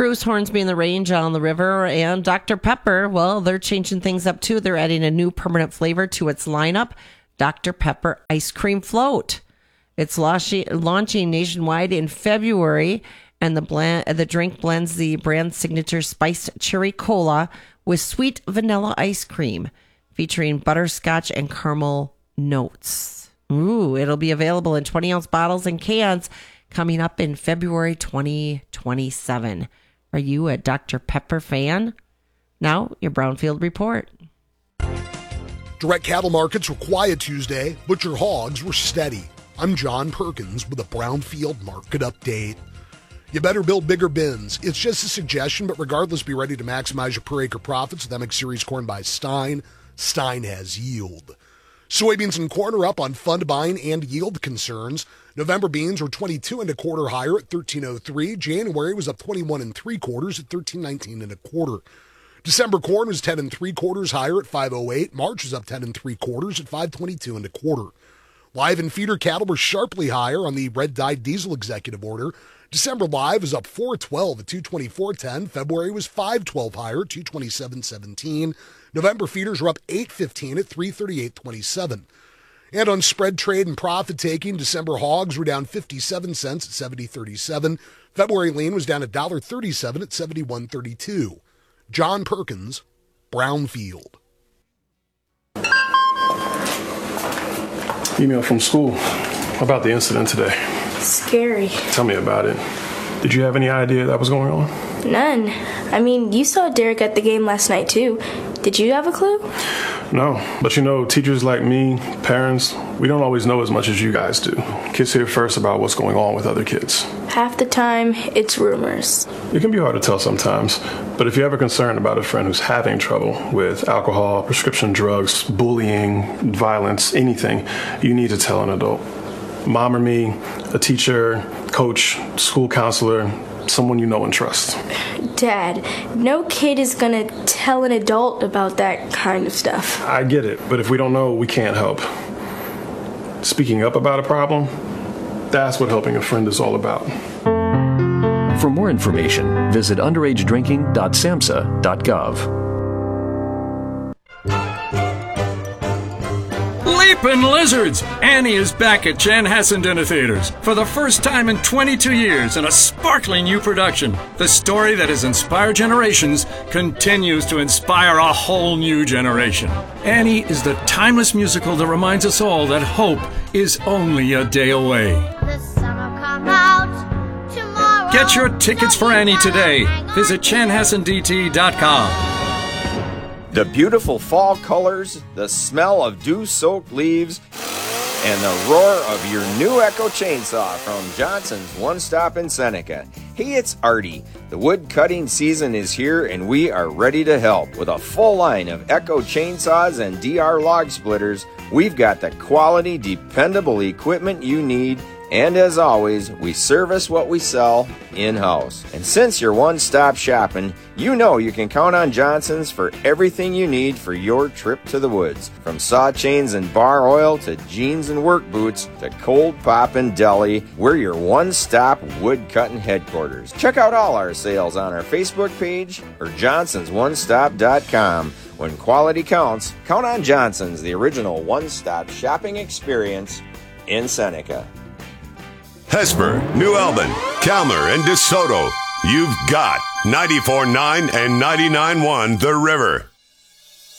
Bruce Hornsby and the Range on the River, and Dr. Pepper, well, they're changing things up too. They're adding a new permanent flavor to its lineup, Dr. Pepper Ice Cream Float. It's launching nationwide in February, and the drink blends the brand's signature spiced cherry cola with sweet vanilla ice cream, featuring butterscotch and caramel notes. Ooh, it'll be available in 20-ounce bottles and cans coming up in February 2027. Are you a Dr. Pepper fan? Now, your Brownfield Report. Direct cattle markets were quiet Tuesday, but your hogs were steady. I'm John Perkins with a Brownfield Market Update. You better build bigger bins. It's just a suggestion, but regardless, be ready to maximize your per acre profits with MX Series corn by Stein. Stein has yield. Soybeans and corn are up on fund buying and yield concerns. November beans were 22 1/4 higher at 13.03. January was up 21 3/4 at 13.19 1/4. December corn was 10 3/4 higher at 5.08. March was up 10 3/4 at 5.22 1/4. Live and feeder cattle were sharply higher on the red-dyed diesel executive order. December live was up 4.12 at 224.10. February was 5.12 higher at 227.17. November feeders were up 8.15 at 338.27. And on spread trade and profit taking, December hogs were down 57 cents at 70.37. February lean was down $1.37 at 71.32. John Perkins, Brownfield. Email from school about the incident today. Scary. Tell me about it. Did you have any idea that was going on? None. I mean, you saw Derek at the game last night, too. Did you have a clue? No, but you know, teachers like me, parents, we don't always know as much as you guys do. Kids hear first about what's going on with other kids. Half the time, it's rumors. It can be hard to tell sometimes, but if you're ever concerned about a friend who's having trouble with alcohol, prescription drugs, bullying, violence, anything, you need to tell an adult. Mom or me, a teacher, coach, school counselor, someone you know and trust. Dad, no kid is gonna tell an adult about that kind of stuff. I get it, but if we don't know, we can't help. Speaking up about a problem, that's what helping a friend is all about. For more information, visit underagedrinking.samhsa.gov. Leapin' Lizards! Annie is back at Chanhassen Dinner Theaters for the first time in 22 years in a sparkling new production. The story that has inspired generations continues to inspire a whole new generation. Annie is the timeless musical that reminds us all that hope is only a day away. The sun will come out tomorrow. Get your tickets for Annie today. Visit chanhassendt.com. The beautiful fall colors, the smell of dew-soaked leaves, and the roar of your new Echo chainsaw from Johnson's One Stop in Seneca. Hey, it's Artie. The wood cutting season is here and we are ready to help. With a full line of Echo chainsaws and DR log splitters, we've got the quality, dependable equipment you need. And as always, we service what we sell in-house. And since you're one-stop shopping, you know you can count on Johnson's for everything you need for your trip to the woods. From saw chains and bar oil to jeans and work boots to cold pop and deli, we're your one-stop wood-cutting headquarters. Check out all our sales on our Facebook page or johnsonsonestop.com. When quality counts, count on Johnson's, the original one-stop shopping experience in Seneca. Hesper, New Albin, Calmer, and DeSoto. You've got 94.9 and 99.1 The River.